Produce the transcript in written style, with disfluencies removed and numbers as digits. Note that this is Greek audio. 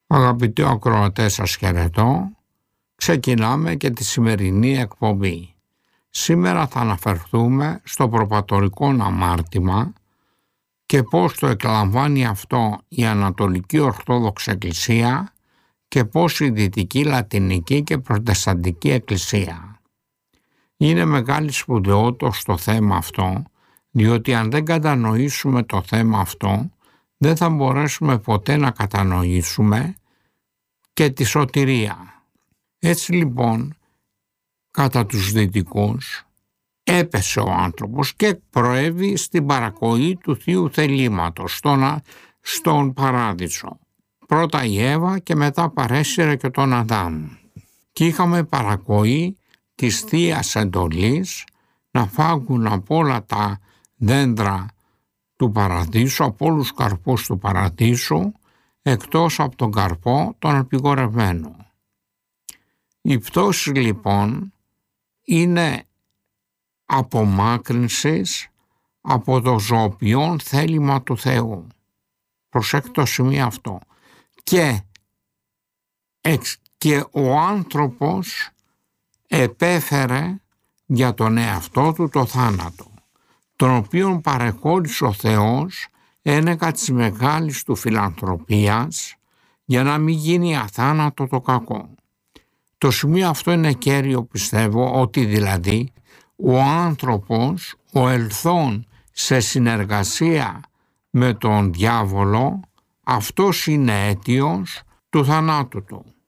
Αγαπητοί ακροατές, σας χαιρετώ. Ξεκινάμε και τη σημερινή εκπομπή. Σήμερα θα αναφερθούμε στο προπατορικό αμάρτημα και πώς το εκλαμβάνει αυτό η Ανατολική Ορθόδοξη Εκκλησία και πώς η Δυτική Λατινική και Προτεσταντική Εκκλησία. Είναι μεγάλη σπουδαιότητα στο θέμα αυτό, διότι αν δεν κατανοήσουμε το θέμα αυτό, δεν θα μπορέσουμε ποτέ να κατανοήσουμε και τη σωτηρία. Έτσι λοιπόν, κατά τους δυτικούς, έπεσε ο άνθρωπος και προέβη στην παρακοή του Θείου θελήματος, στον Παράδεισο. Πρώτα η Εύα και μετά παρέσυρε και τον Αδάμ. Και είχαμε παρακοή της Θείας εντολής να φάγουν από όλα τα δέντρα του Παραδείσου, από όλους τους καρπούς του Παραδείσου, εκτός από τον καρπό τον απειγορευμένο. Η πτώση λοιπόν είναι απομάκρυνσης από το ζωοποιόν θέλημα του Θεού. Προσέξτε το σημείο αυτό. Και ο άνθρωπος επέφερε για τον εαυτό του το θάνατο, τον οποίον παρεχώρησε ο Θεός ένεκα της μεγάλης του φιλανθρωπίας για να μην γίνει αθάνατο το κακό. Το σημείο αυτό είναι κέριο, πιστεύω, ότι δηλαδή ο άνθρωπος, ο ελθόν σε συνεργασία με τον διάβολο, αυτός είναι αίτιος του θανάτου του.